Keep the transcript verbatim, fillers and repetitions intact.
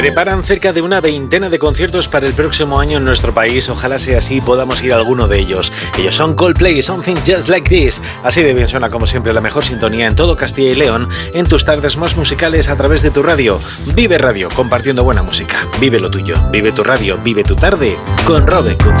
Preparan cerca de una veintena de conciertos para el próximo año en nuestro país. Ojalá sea así y podamos ir a alguno de ellos. Ellos son Coldplay, Something Just Like This. Así de bien suena, como siempre, la mejor sintonía en todo Castilla y León, en tus tardes más musicales a través de tu radio. Vive Radio, compartiendo buena música. Vive lo tuyo, vive tu radio, vive tu tarde con Robert Coots.